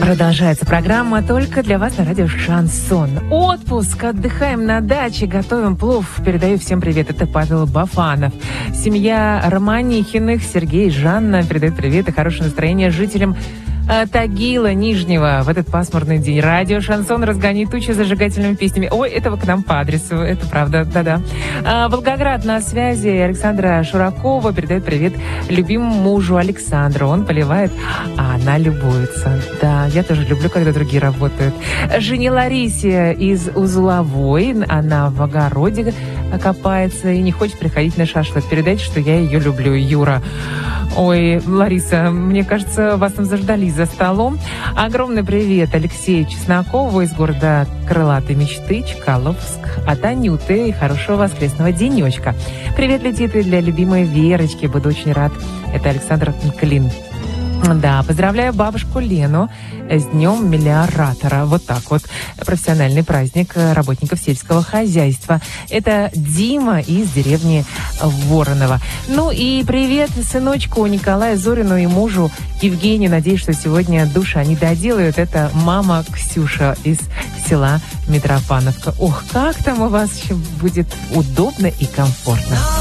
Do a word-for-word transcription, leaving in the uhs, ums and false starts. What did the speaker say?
Продолжается программа только для вас на радио «Шансон». Отпуск, отдыхаем на даче, готовим плов. Передаю всем привет. Это Павел Бафанов. Семья Романихиных, Сергей, Жанна передают привет и хорошее настроение жителям Тагила Нижнего в этот пасмурный день. Радио «Шансон» разгонит тучи зажигательными песнями. Ой, это вы к нам по адресу, это правда, да-да. А, Волгоград на связи. Александра Шуракова передает привет любимому мужу Александру. Он поливает, а она любуется. Да, я тоже люблю, когда другие работают. Жене Ларисе из Узловой. Она в огороде копается и не хочет приходить на шашлык. Передайте, что я ее люблю. Юра. Ой, Лариса, мне кажется, вас там заждались за столом. Огромный привет Алексею Чеснокову из города Крылатой Мечты, Чкаловск. От Анюты и хорошего воскресного денечка. Привет летит и для любимой Верочки. Буду очень рад. Это Александр Клин. Да, поздравляю бабушку Лену с Днем Мелиоратора. Вот так вот. Профессиональный праздник работников сельского хозяйства. Это Дима из деревни Воронова. Ну и привет сыночку Николаю Зорину и мужу Евгению. Надеюсь, что сегодня душа не доделают. Это мама Ксюша из села Митрофановка. Ох, как там у вас еще будет удобно и комфортно.